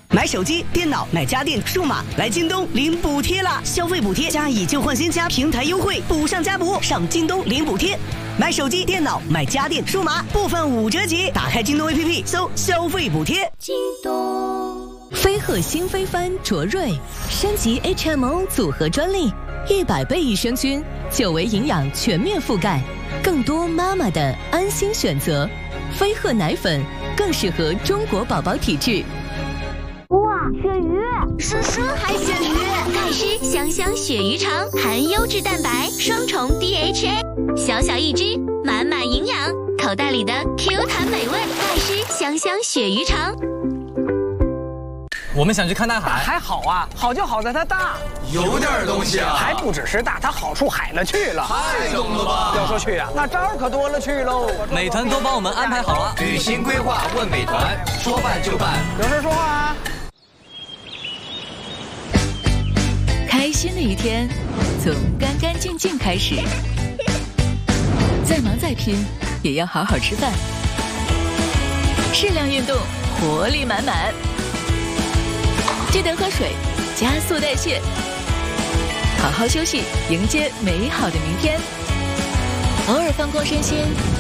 买手机、电脑、买家电、数码，来京东领补贴啦！消费补贴加以旧换新加平台优惠，补上加补，上京东领补贴。买手机、电脑、买家电、数码，部分5折起。打开京东 APP 搜消费补贴。 京东。 飞鹤新飞帆卓瑞升级 HMO 组合专利，100倍益生菌，久维营养全面覆盖，更多妈妈的安心选择。飞鹤奶粉更适合中国宝宝体质。 哇，鳕鱼！叔叔还鳕鱼，盖诗香香鳕鱼肠，含优质蛋白，双重 DHA， 小小一只，满满营养，口袋里的 Q 弹美味。盖诗香香鳕鱼肠。 我们想去看大海， 还好啊，好就好在它大， 有点东西啊， 还不只是大，它好处海了去了， 太懂了吧？ 要说去啊，那招儿可多了去喽。 美团都帮我们安排好了， 旅行规划问美团，说办就办。 有事说话啊。 开心的一天，从干干净净开始。再忙再拼，也要好好吃饭。适量运动，活力满满。记得喝水，加速代谢。好好休息，迎接美好的明天。偶尔放空身心，